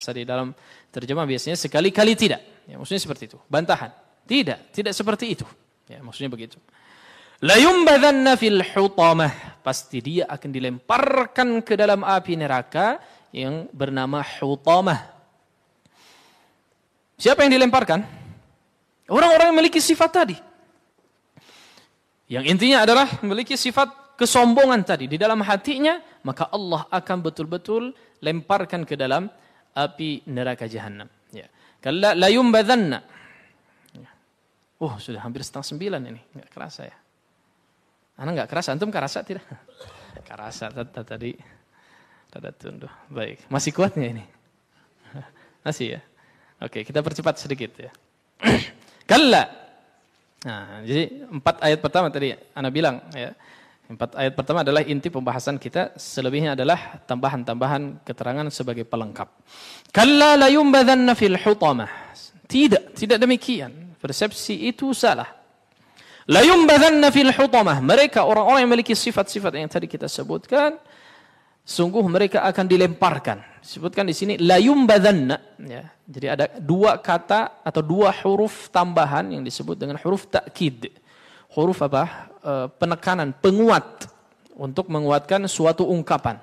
di dalam terjemah biasanya sekali-kali tidak. Ya, maksudnya seperti itu. Bantahan. Tidak seperti itu. Ya, maksudnya begitu. La yumbadhanna fil hutamah. Pasti dia akan dilemparkan ke dalam api neraka yang bernama hutamah. Siapa yang dilemparkan? Orang-orang yang memiliki sifat tadi. Yang intinya adalah memiliki sifat kesombongan tadi di dalam hatinya, maka Allah akan betul-betul lemparkan ke dalam api neraka jahanam. Ya. Kalla la yumbadhanna. Oh, sudah hampir 8:30 ini. Enggak kerasa ya. Ana enggak kerasa, antum kerasa tidak? Kerasa tadi. Tada tunduh. Baik, masih kuatnya ini. Masih ya. Oke, kita percepat sedikit ya. Kalla. Nah, jadi 4 ayat pertama tadi Ana bilang ya. 4 ayat pertama adalah inti pembahasan kita, selebihnya adalah tambahan-tambahan keterangan sebagai pelengkap. Kalla la yumbadhanna fil hutamah. Tidak demikian. Persepsi itu salah. La yumbadhanna fil hutamah. Mereka orang-orang yang memiliki sifat-sifat yang tadi kita sebutkan, sungguh mereka akan dilemparkan. Disebutkan di sini la yumbadhanna ya. Jadi ada 2 kata atau 2 huruf tambahan yang disebut dengan huruf ta'kid. Huruf apa? Penekanan, penguat untuk menguatkan suatu ungkapan.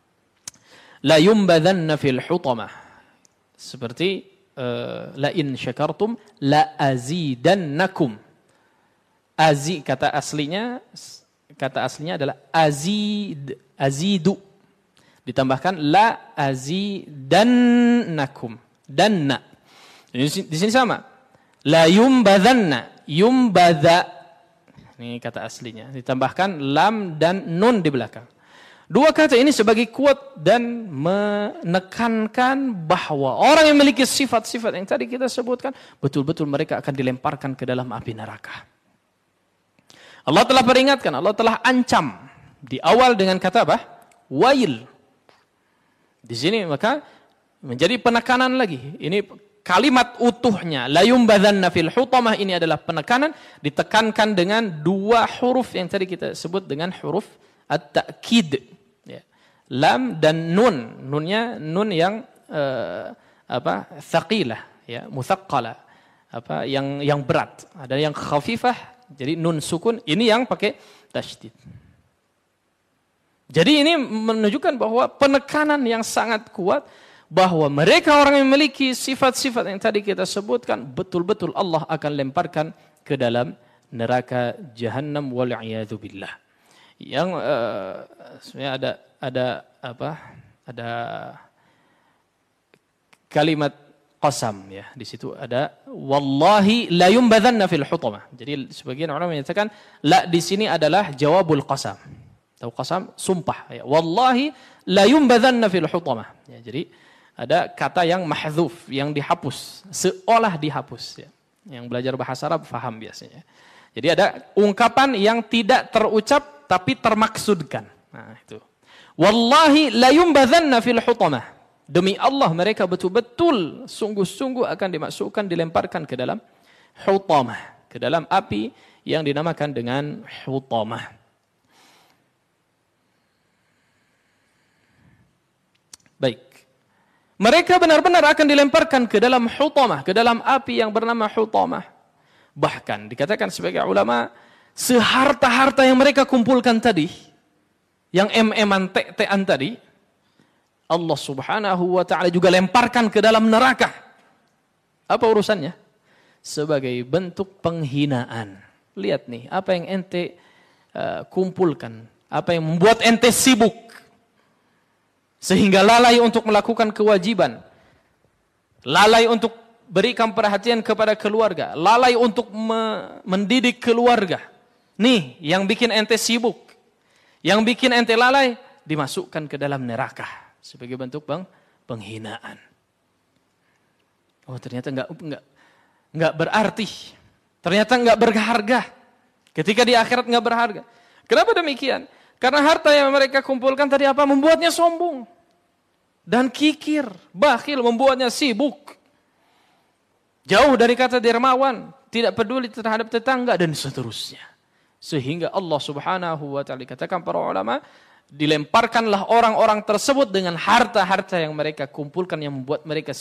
La yumbadhanna fil hutamah. Seperti la in syakartum la azidannakum. Kata aslinya adalah azidu. Ditambahkan la azidannakum. Danna. Di sini sama. La yumbadhanna, yumbadha. Ini kata aslinya. Ditambahkan lam dan nun di belakang. 2 kata ini sebagai kuat dan menekankan bahwa orang yang memiliki sifat-sifat yang tadi kita sebutkan, betul-betul mereka akan dilemparkan ke dalam api neraka. Allah telah peringatkan, Allah telah ancam di awal dengan kata apa? Wail. Di sini maka menjadi penekanan lagi. Ini kalimat utuhnya, la yumbadhanna fil hutamah, ini adalah penekanan, ditekankan dengan 2 huruf yang tadi kita sebut dengan huruf at-ta'kid. Ya. Lam dan nun. Nunnya nun yang thaqilah, ya, muthaqqala. Yang berat. Ada yang khafifah, jadi nun sukun, ini yang pakai tasydid. Jadi ini menunjukkan bahwa penekanan yang sangat kuat bahwa mereka orang yang memiliki sifat-sifat yang tadi kita sebutkan, betul-betul Allah akan lemparkan ke dalam neraka jahanam wal'iyadzu billah. Yang sebenarnya ada kalimat qasam ya, di situ ada wallahi la yumbadhanna fil hutamah. Jadi sebagian orang menyatakan la di sini adalah jawabul qasam. Tahu qasam sumpah ya. Wallahi la yumbadhanna fil hutamah. Ya, jadi ada kata yang mahdzuf, yang dihapus, seolah dihapus. Ya. Yang belajar bahasa Arab faham biasanya. Jadi ada ungkapan yang tidak terucap tapi termaksudkan. Nah itu. Wallahi la yumbadhanna fil hutamah. Demi Allah mereka betul-betul sungguh-sungguh akan dimasukkan, dilemparkan ke dalam hutamah, ke dalam api yang dinamakan dengan hutamah. Baik. Mereka benar-benar akan dilemparkan ke dalam hutamah, ke dalam api yang bernama hutamah. Bahkan dikatakan sebagai ulama, seharta-harta yang mereka kumpulkan tadi, yang em-eman tek-tekan tadi, Allah Subhanahu wa ta'ala juga lemparkan ke dalam neraka. Apa urusannya? Sebagai bentuk penghinaan. Lihat nih, apa yang ente kumpulkan, apa yang membuat ente sibuk sehingga lalai untuk melakukan kewajiban, lalai untuk berikan perhatian kepada keluarga, lalai untuk mendidik keluarga. Nih, yang bikin ente sibuk, yang bikin ente lalai, dimasukkan ke dalam neraka sebagai bentuk penghinaan. Oh, ternyata enggak berarti. Ternyata enggak berharga. Ketika di akhirat enggak berharga. Kenapa demikian? Karena harta yang mereka kumpulkan tadi apa? Membuatnya sombong. Dan kikir, bakhil, membuatnya sibuk. Jauh dari kata dermawan, tidak peduli terhadap tetangga dan seterusnya. Sehingga Allah Subhanahu wa ta'ala katakan para ulama, dilemparkanlah orang-orang tersebut dengan harta-harta yang mereka kumpulkan yang membuat mereka